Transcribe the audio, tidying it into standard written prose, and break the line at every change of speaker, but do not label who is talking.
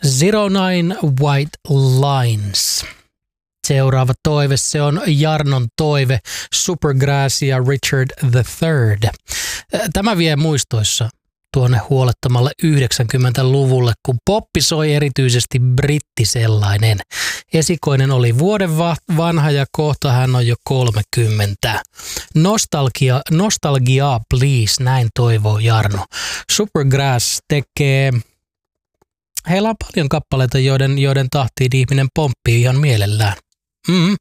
09 White Lines. Seuraava toive, se on Jarnon toive, Supergrass ja Richard III. Tämä vie muistoissa tuonne huolettomalle 90-luvulle, kun poppi soi erityisesti brittisellainen. Esikoinen oli vuoden vanha ja kohta hän on jo 30. Nostalgia please, näin toivoo Jarno. Supergrass tekee, heillä on paljon kappaleita, joiden tahtiin ihminen pomppii ihan mielellään.